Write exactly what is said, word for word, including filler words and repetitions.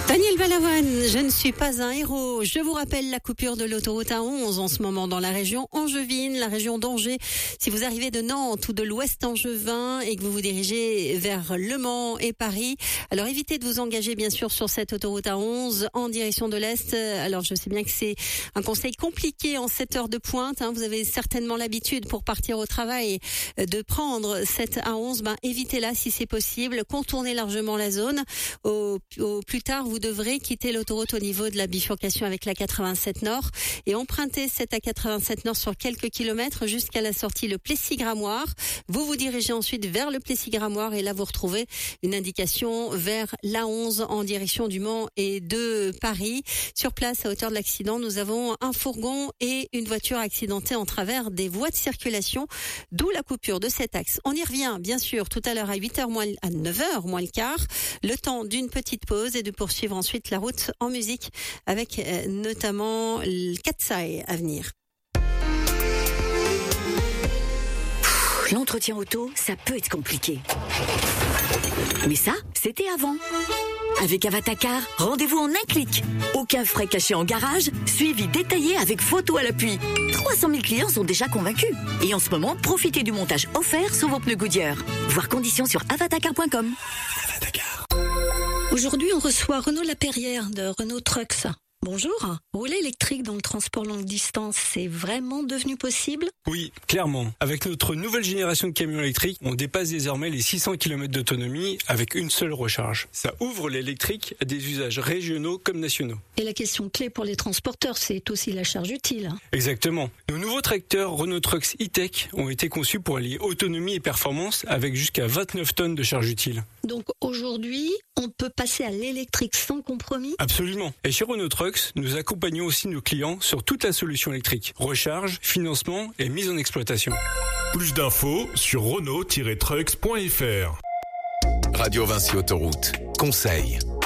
Daniel Balavoine, je ne suis pas un héros. Je vous rappelle la coupure de l'autoroute A onze en ce moment dans la région angevine, la région d'Angers. Si vous arrivez de Nantes ou de l'Ouest angevin et que vous vous dirigez vers Le Mans et Paris, alors évitez de vous engager bien sûr sur cette autoroute A onze en direction de l'Est. Alors je sais bien que c'est un conseil compliqué en cette heure de pointe. Hein. Vous avez certainement l'habitude pour partir au travail de prendre cette A onze. Ben, évitez-la si c'est possible. Contournez largement la zone. Au, au plus tard, vous devrez quitter l'autoroute au niveau de la bifurcation avec la quatre-vingt-sept Nord et emprunter cette A quatre-vingt-sept Nord sur quelques kilomètres jusqu'à la sortie Le Plessis-Gramoire. Vous vous dirigez ensuite vers Le Plessis-Gramoire et là vous retrouvez une indication vers l'A onze en direction du Mans et de Paris. Sur place, à hauteur de l'accident, nous avons un fourgon et une voiture accidentée en travers des voies de circulation, d'où la coupure de cet axe. On y revient bien sûr tout à l'heure à huit heures moins, à neuf heures moins le quart, le temps d'une petite pause et de poursuivre ensuite la route en musique avec euh, notamment le Katsai à venir. L'entretien auto, ça peut être compliqué. Mais ça, c'était avant. Avec Avatacar, rendez-vous en un clic. Aucun frais cachés en garage, suivi détaillé avec photo à l'appui. trois cent mille clients sont déjà convaincus. Et en ce moment, profitez du montage offert sur vos pneus Goodyear. Voir conditions sur avatacar point com. Avatacar. Aujourd'hui, on reçoit Renaud Laperrière de Renault Trucks. Bonjour. Rouler électrique dans le transport longue distance, c'est vraiment devenu possible ? Oui, clairement. Avec notre nouvelle génération de camions électriques, on dépasse désormais les six cents kilomètres d'autonomie avec une seule recharge. Ça ouvre l'électrique à des usages régionaux comme nationaux. Et la question clé pour les transporteurs, c'est aussi la charge utile. Exactement. Nos nouveaux tracteurs Renault Trucks e-Tech ont été conçus pour allier autonomie et performance avec jusqu'à vingt-neuf tonnes de charge utile. Donc aujourd'hui, on peut passer à l'électrique sans compromis ? Absolument. Et chez Renault Trucks, nous accompagnons aussi nos clients sur toute la solution électrique. Recharge, financement et mise en exploitation. Plus d'infos sur renault tiret trucks point f r. Radio Vinci Autoroute. Conseil.